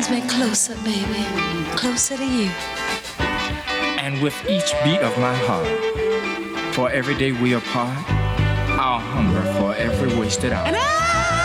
brings me closer, baby, closer to you. And with each beat of my heart, for every day we apart, I'll hunger for every wasted hour. And